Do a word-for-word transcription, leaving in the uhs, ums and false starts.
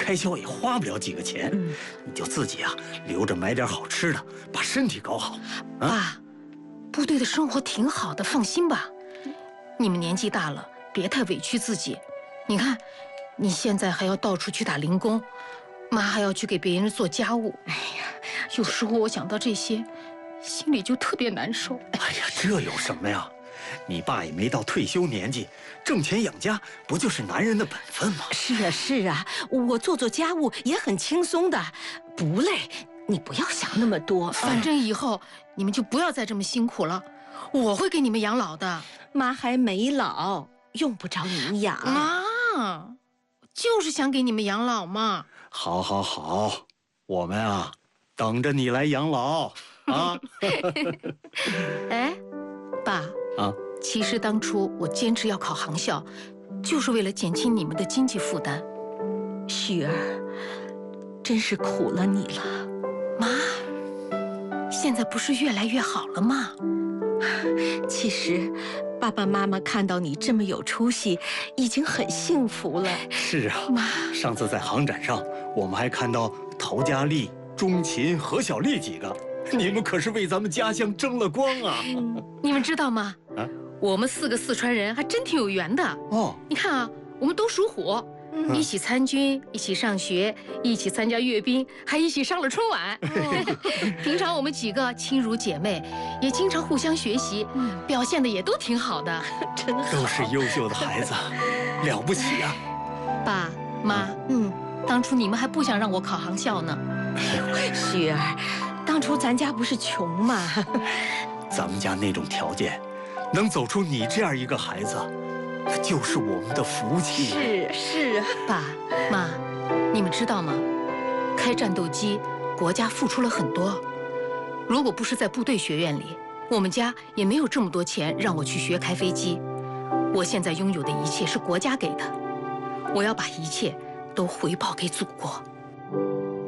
开销也花不了几个钱， 嗯， 你就自己啊留着买点好吃的，把身体搞好。啊， 爸，部队的生活挺好的，放心吧。你们年纪大了，别太委屈自己。你看，你现在还要到处去打零工，妈还要去给别人做家务。哎呀，有时候我想到这些，心里就特别难受。 哎呀，这有什么呀？你爸也没到退休年纪，挣钱养家不就是男人的本分吗？ 是啊是啊，我做做家务也很轻松的，不累。你不要想那么多， 反正以后你们就不要再这么辛苦了，我会给你们养老的。 妈还没老，用不着你养。 妈，就是想给你们养老嘛。 好，好，好，我们啊，等着你来养老啊！ 哎，爸啊， 其实当初我坚持要考航校，就是为了减轻你们的经济负担。 雪儿，真是苦了你了。 妈，现在不是越来越好了吗？ 其实，爸爸妈妈看到你这么有出息，已经很幸福了。 是啊， 妈， 上次在航展上，我们还看到陶佳丽、钟琴、何小丽几个，你们可是为咱们家乡争了光啊！ 你们知道吗？ 啊， 我们四个四川人还真挺有缘的。 哦， 你看啊，我们都属虎。 嗯一起参军，一起上学，一起参加阅兵，还一起上了春晚。平常我们几个亲如姐妹，也经常互相学习，表现的也都挺好的。 真好， 都是优秀的孩子，了不起啊！ 爸妈， 嗯， 当初你们还不想让我考航校呢。 雪儿，当初咱家不是穷吗？ 咱们家那种条件，能走出你这样一个孩子，那就是我们的福气。 是是啊， 爸妈，你们知道吗？开战斗机，国家付出了很多。如果不是在部队学院里，我们家也没有这么多钱让我去学开飞机。我现在拥有的一切是国家给的，我要把一切都回报给祖国。